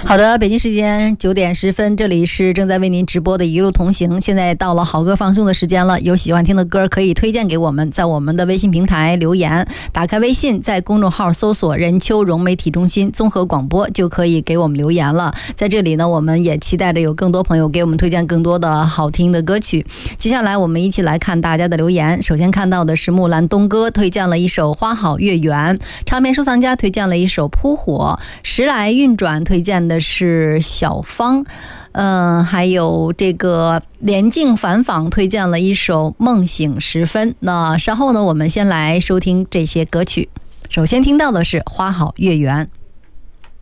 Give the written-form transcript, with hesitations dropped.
好的，北京时间9点10分，这里是正在为您直播的一路同行。现在到了好歌放送的时间了，有喜欢听的歌可以推荐给我们，在我们的微信平台留言，打开微信，在公众号搜索任秋荣媒体中心综合广播，就可以给我们留言了。在这里呢，我们也期待着有更多朋友给我们推荐更多的好听的歌曲。接下来我们一起来看大家的留言。首先看到的是木兰东哥推荐了一首花好月圆，唱片收藏家推荐了一首扑火，时来运转推荐的是小芳，还有这个连静返访推荐了一首梦醒时分。那稍后呢，我们先来收听这些歌曲。首先听到的是花好月圆。